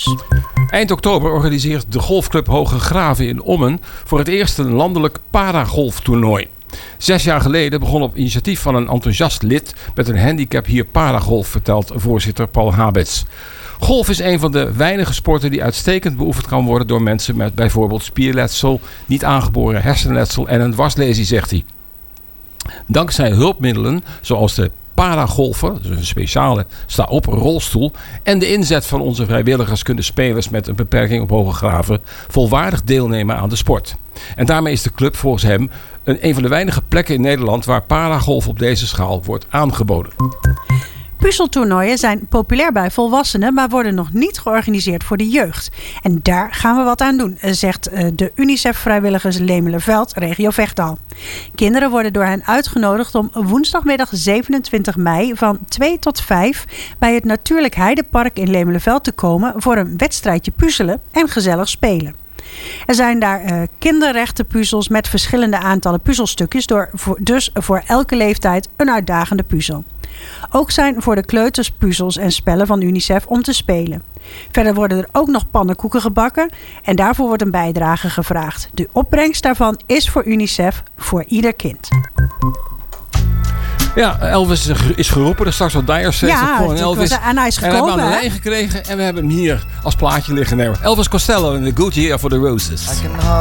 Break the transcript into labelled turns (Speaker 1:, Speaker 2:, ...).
Speaker 1: nieuws.
Speaker 2: Eind oktober organiseert de golfclub Hoge Graven in Ommen voor het eerst een landelijk paragolftoernooi. 6 jaar geleden begon op initiatief van een enthousiast lid met een handicap hier paragolf, vertelt voorzitter Paul Habets. Golf is een van de weinige sporten die uitstekend beoefend kan worden door mensen met bijvoorbeeld spierletsel, niet aangeboren hersenletsel en een dwarslesie, zegt hij. Dankzij hulpmiddelen zoals de paragolfer, dus een speciale sta-op rolstoel, en de inzet van onze vrijwilligers kunnen spelers met een beperking op Hoge Graven volwaardig deelnemen aan de sport. En daarmee is de club volgens hem een van de weinige plekken in Nederland waar paragolf op deze schaal wordt aangeboden.
Speaker 1: Puzzeltoernooien zijn populair bij volwassenen, maar worden nog niet georganiseerd voor de jeugd. En daar gaan we wat aan doen, zegt de UNICEF-vrijwilligers Lemelerveld, regio Vechtdal. Kinderen worden door hen uitgenodigd om woensdagmiddag 27 mei van 2 tot 5 bij het Natuurlijk Heidepark in Lemelerveld te komen voor een wedstrijdje puzzelen en gezellig spelen. Er zijn daar kinderrechtenpuzzels met verschillende aantallen puzzelstukjes, dus voor elke leeftijd een uitdagende puzzel. Ook zijn voor de kleuters puzzels en spellen van UNICEF om te spelen. Verder worden er ook nog pannenkoeken gebakken en daarvoor wordt een bijdrage gevraagd. De opbrengst daarvan is voor UNICEF voor ieder kind.
Speaker 2: Ja, Elvis is geroepen. Er straks wat Dyers zegt.
Speaker 1: Ja,
Speaker 2: Elvis.
Speaker 1: En hij is gekomen.
Speaker 2: En we hebben aan de lijn gekregen en we hebben hem hier als plaatje liggen. Elvis Costello in The Good Year for the Roses.